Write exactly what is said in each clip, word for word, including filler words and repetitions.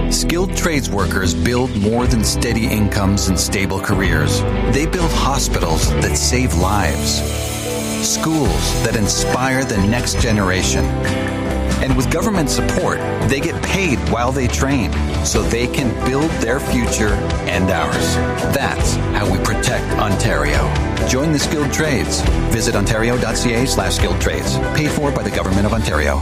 Skilled trades workers build more than steady incomes and stable careers. They build hospitals that save lives, schools that inspire the next generation. And with government support, they get paid while they train so they can build their future and ours. That's how we protect Ontario. Join the skilled trades. Visit ontario.ca slash skilled trades. Paid for by the Government of Ontario.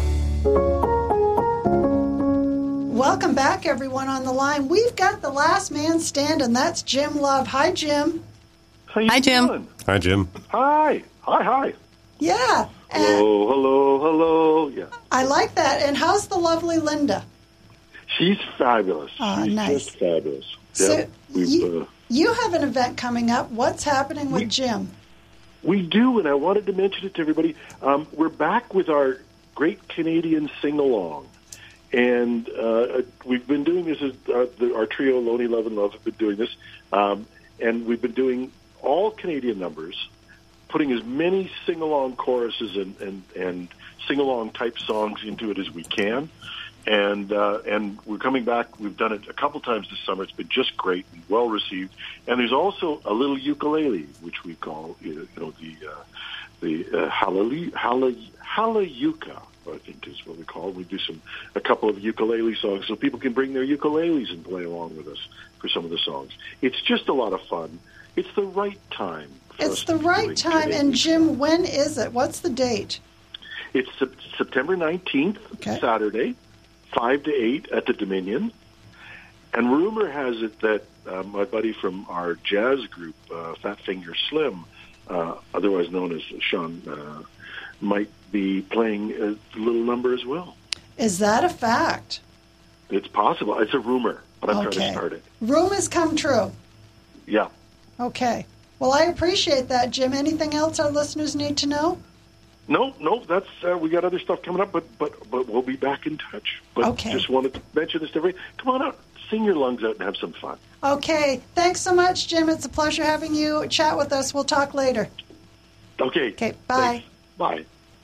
Welcome back, everyone on the line. We've got the last man standing. That's Jim Love. Hi, Jim. How you Hi, Jim. doing? Hi, Jim. Hi. Hi, hi. Yeah. And Hello, hello, hello. Yeah. I like that. And how's the lovely Linda? She's fabulous. Oh, She's nice. just fabulous. So yeah, we've, you, uh, you have an event coming up. What's happening with we, Jim? We do, and I wanted to mention it to everybody. Um, we're back with our Great Canadian Sing-Along. And uh, we've been doing this, as uh, the, our trio, Lonely Love and Love, have been doing this. Um, and we've been doing all Canadian numbers, putting as many sing-along choruses and, and, and sing-along type songs into it as we can. And uh, and we're coming back. We've done it a couple times this summer. It's been just great and well received. And there's also a little ukulele, which we call, you know, the uh, the uh, hallelujah, hallelujah, I think is what we call it. We do some a couple of ukulele songs so people can bring their ukuleles and play along with us for some of the songs. It's just a lot of fun. It's the right time. For It's us the to be right doing time. Canadian And, Jim, when is it? What's the date? It's sep- September nineteenth, Okay. Saturday, five to eight at the Dominion. And rumor has it that uh, my buddy from our jazz group, uh, Fat Finger Slim, uh, otherwise known as Sean, uh, might be playing a little number as well. Is that a fact? It's possible. It's a rumor, but I'm trying Okay. to start it. Rumors come true. Yeah. Okay. Well, I appreciate that, Jim. Anything else our listeners need to know? No, no, that's uh, we got other stuff coming up, but but but we'll be back in touch. But Okay. just wanted to mention this to everybody. Come on out, sing your lungs out, and have some fun. Okay. Thanks so much, Jim. It's a pleasure having you chat with us. We'll talk later. Okay. Okay, bye. Thanks. Bye.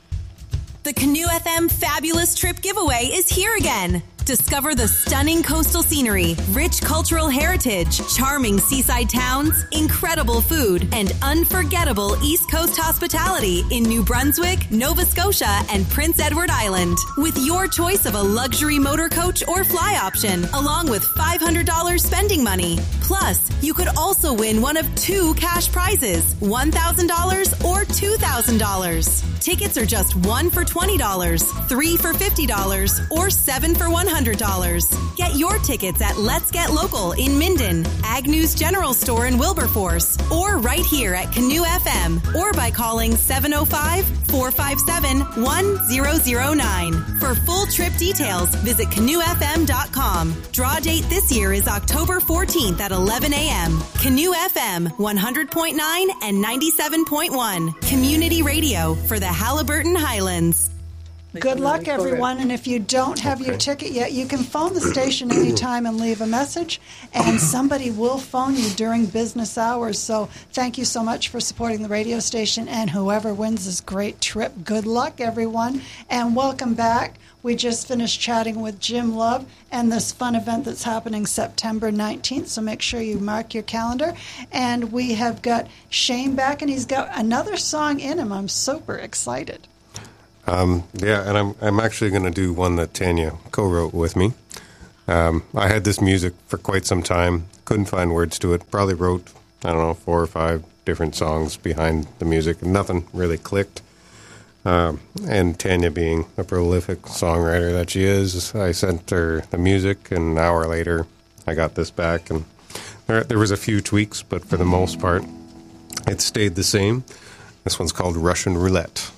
The Canoe F M Fabulous Trip Giveaway is here again. Discover the stunning coastal scenery, rich cultural heritage, charming seaside towns, incredible food, and unforgettable East Coast hospitality in New Brunswick, Nova Scotia, and Prince Edward Island. With your choice of a luxury motor coach or fly option, along with five hundred dollars spending money. Plus, you could also win one of two cash prizes, one thousand dollars or two thousand dollars. Tickets are just one for twenty dollars, three for fifty dollars, or seven for one hundred dollars. Get your tickets at Let's Get Local in Minden, Agnew's General Store in Wilberforce, or right here at Canoe F M, or by calling seven oh five, four five seven, one zero zero nine. For full trip details, visit canoe f m dot com. Draw date this year is October fourteenth at eleven a.m. Canoe F M, one hundred point nine and ninety-seven point one. Community radio for the Haliburton Highlands. Good luck, everyone. And if you don't have your ticket yet, you can phone the station anytime and leave a message, and somebody will phone you during business hours. So thank you so much for supporting the radio station, and whoever wins this great trip, good luck, everyone. And welcome back. We just finished chatting with Jim Love and this fun event that's happening September nineteenth, so make sure you mark your calendar. And we have got Shane back, and he's got another song in him. I'm super excited. Um, yeah, and I'm I'm actually going to do one that Tanya co-wrote with me. Um, I had this music for quite some time, couldn't find words to it. Probably wrote, I don't know, four or five different songs behind the music, and nothing really clicked. Um, and Tanya, being a prolific songwriter that she is, I sent her the music, and an hour later, I got this back. And there, there was a few tweaks, but for the most part, it stayed the same. This one's called Russian Roulette.